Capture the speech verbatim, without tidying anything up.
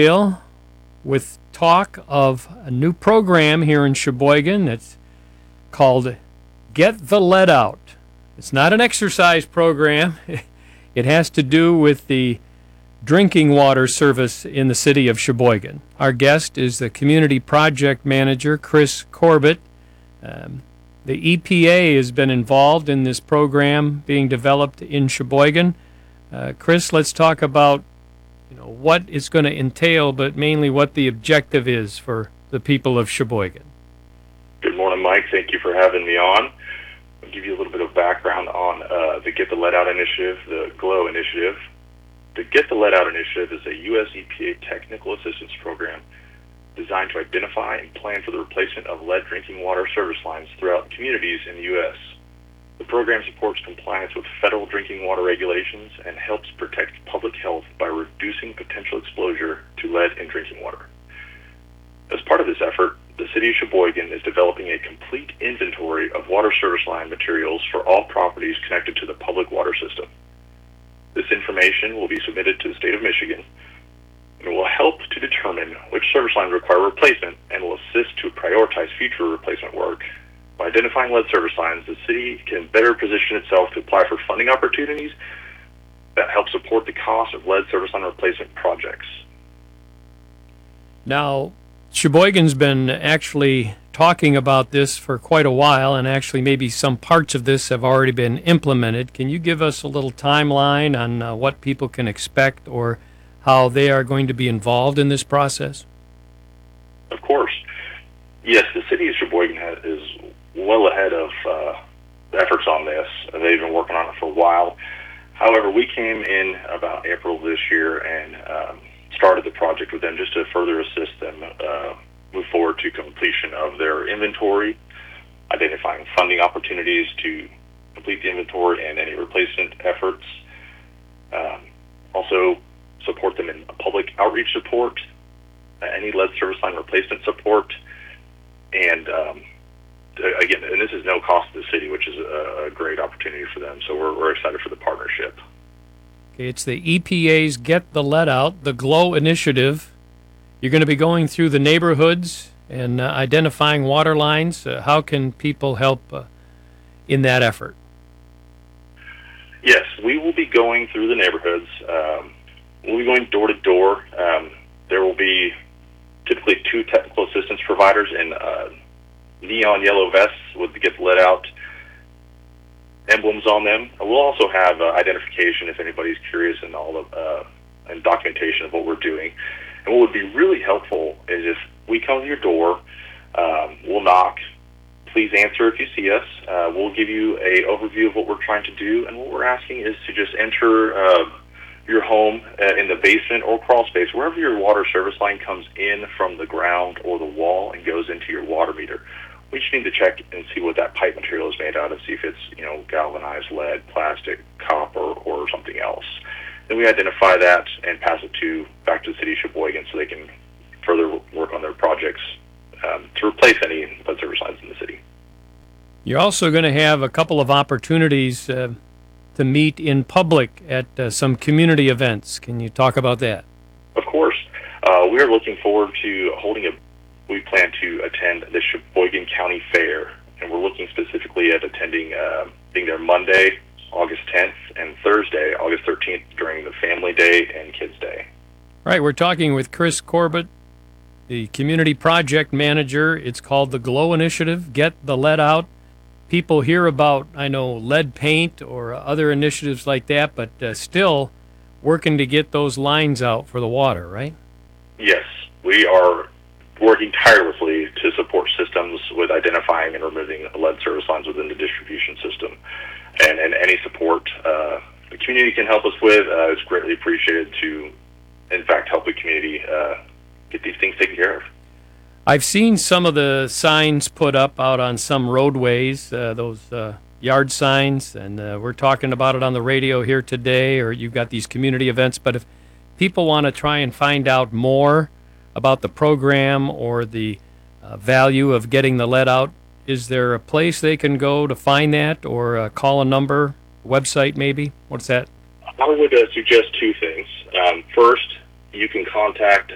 Bill, with talk of a new program here in Sheboygan that's called Get the Lead Out. It's not an exercise program. It has to do with the drinking water service in the city of Sheboygan. Our guest is the Community Project Manager, Chris Corbett. Um, the E P A has been involved in this program being developed in Sheboygan. Uh, Chris, let's talk about you know what it's going to entail, but mainly what the objective is for the people of Sheboygan. Good morning, Mike. Thank you for having me on. I'll give you a little bit of background on uh, the Get the Lead Out initiative, the GLOW initiative. The Get the Lead Out initiative is a U S E P A technical assistance program designed to identify and plan for the replacement of lead drinking water service lines throughout communities in the U S The program supports compliance with federal drinking water regulations and helps protect public health by reducing potential exposure to lead in drinking water. As part of this effort, the City of Sheboygan is developing a complete inventory of water service line materials for all properties connected to the public water system. This information will be submitted to the state of Michigan and will help to determine which service lines require replacement and will assist to prioritize future replacement work. By identifying lead service lines, the city can better position itself to apply for funding opportunities that help support the cost of lead service line replacement projects. Now, Sheboygan's been actually talking about this for quite a while, and actually maybe some parts of this have already been implemented. Can you give us a little timeline on uh, what people can expect or how they are going to be involved in this process? Of course. Yes, the City of Sheboygan has, is well ahead of uh, efforts on this. They've been working on it for a while. However, we came in about April this year and um, started the project with them just to further assist them uh, move forward to completion of their inventory, identifying funding opportunities to complete the inventory and any replacement efforts. Um, also support them in public outreach support, uh, any lead service line replacement support, and um, again, and this is no cost to the city, which is a, a great opportunity for them. So we're, we're excited for the partnership. Okay, it's the E P A's Get the Lead Out, the GLOW initiative. You're going to be going through the neighborhoods and uh, identifying water lines. Uh, how can people help uh, in that effort? Yes, we will be going through the neighborhoods. Um, we'll be going door to door. Um, there will be typically two technical assistance providers in uh, neon yellow vests with the Get the Lead Out emblems on them. We'll also have uh, identification if anybody's curious and all of uh, and documentation of what we're doing. And what would be really helpful is if we come to your door, um, we'll knock. Please answer if you see us. Uh, we'll give you a overview of what we're trying to do, and what we're asking is to just enter uh, your home uh, in the basement or crawl space, wherever your water service line comes in from the ground or the wall and goes into your water meter. We just need to check and see what that pipe material is made out of, see if it's you know galvanized lead, plastic, copper, or something else. Then we identify that and pass it to back to the City of Sheboygan so they can further work on their projects um, to replace any lead service lines in the city. You're also going to have a couple of opportunities uh, to meet in public at uh, some community events. Can you talk about that? Of course. Uh, we are looking forward to holding a, we plan to attend the Sheboygan County Fair, and we're looking specifically at attending, uh, being there Monday, August tenth, and Thursday, August thirteenth, during the Family Day and Kids Day. Right, we're talking with Chris Corbett, the Community Project Manager. It's called the GLOW Initiative, Get the Lead Out. People hear about, I know, lead paint or other initiatives like that, but uh, still working to get those lines out for the water, right? Yes, we are working tirelessly to support systems with identifying and removing lead service lines within the distribution system. And, and any support uh, the community can help us with uh, is greatly appreciated to, in fact, help the community uh, get these things taken care of. I've seen some of the signs put up out on some roadways, uh, those uh, yard signs, and uh, we're talking about it on the radio here today, or you've got these community events. But if people want to try and find out more about the program or the uh, value of getting the lead out, is there a place they can go to find that, or uh, call a number, website maybe? What's that? I would uh, suggest two things. Um, first, you can contact